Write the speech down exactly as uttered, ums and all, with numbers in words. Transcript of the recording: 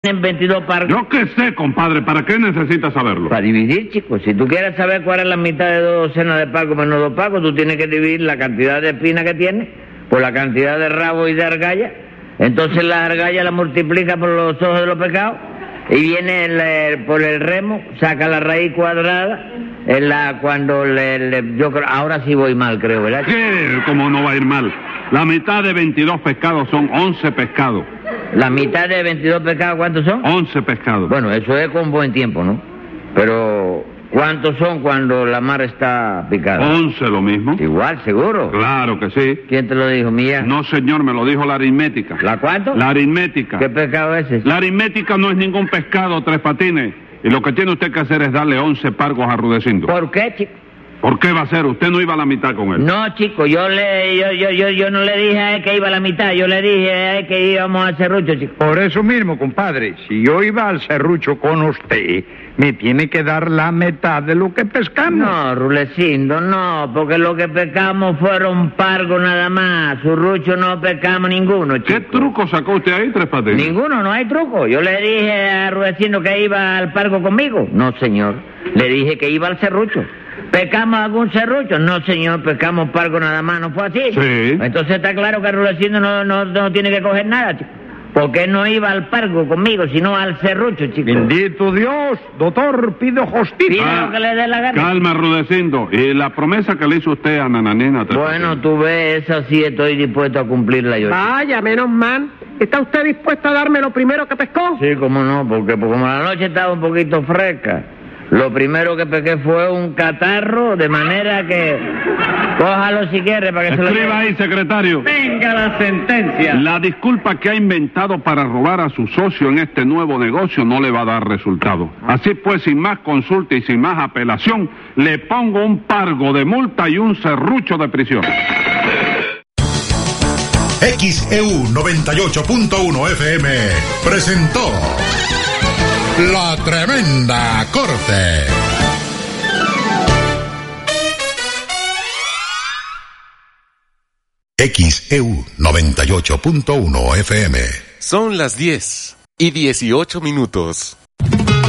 en veintidós pargos. Yo qué sé, compadre, ¿para qué necesitas saberlo? Para dividir, chicos. Si tú quieres saber cuál es la mitad de dos docenas de pargos menos dos pargos, tú tienes que dividir la cantidad de espinas que tiene por la cantidad de rabo y de argalla. Entonces la argalla la multiplica por los ojos de los pecados y viene el, el, por el remo, saca la raíz cuadrada. En la, cuando le, le, yo creo, ahora sí voy mal, creo, ¿verdad? ¿Qué? ¿Cómo no va a ir mal? La mitad de veintidós pescados son once pescados. ¿La mitad de veintidós pescados cuántos son? once pescados. Bueno, eso es con buen tiempo, ¿no? Pero, ¿cuántos son cuando la mar está picada? once lo mismo. Igual, seguro. Claro que sí. ¿Quién te lo dijo, mía? No, señor, me lo dijo la aritmética. ¿La cuánto? La aritmética. ¿Qué pescado es ese? La aritmética no es ningún pescado, Tres Patines. Y lo que tiene usted que hacer es darle once pargos a Rudecindo. ¿Por qué, chico? ¿Por qué va a ser? Usted no iba a la mitad con él. No, chico, yo le, yo, yo, yo, yo no le dije a él que iba a la mitad, yo le dije a él que íbamos al serrucho, chico. Por eso mismo, compadre, si yo iba al serrucho con usted, me tiene que dar la mitad de lo que pescamos. No, Rulecindo, no, porque lo que pescamos fueron pargos nada más, serrucho no pescamos ninguno, chico. ¿Qué truco sacó usted ahí, Tres Patines? Ninguno, no hay truco. Yo le dije a Rudecindo que iba al pargo conmigo. No, señor, le dije que iba al serrucho. ¿Pescamos algún serrucho? No, señor, pescamos pargo nada más, ¿no fue así? Sí. Entonces está claro que Rudecindo no, no, no tiene que coger nada, chico. Porque él no iba al pargo conmigo, sino al serrucho, chico. Bendito Dios, doctor, pido justicia. Pida lo que le dé la gana. Calma, Rudecindo. ¿Y la promesa que le hizo usted a Nananina? Tres Bueno, Patines? tú ves, esa sí estoy dispuesto a cumplirla yo. Vaya, menos mal. ¿Está usted dispuesto a darme lo primero que pescó? Sí, cómo no, porque pues, como la noche estaba un poquito fresca, lo primero que pesqué fue un catarro, de manera que... Cójalo si quiere para que se lo... Escriba ahí, secretario. Venga la sentencia. La disculpa que ha inventado para robar a su socio en este nuevo negocio no le va a dar resultado. Así pues, sin más consulta y sin más apelación, le pongo un pargo de multa y un serrucho de prisión. X E U noventa y ocho punto uno F M presentó La Tremenda Corte. X E U noventa y ocho punto uno F M. Son las diez y dieciocho minutos.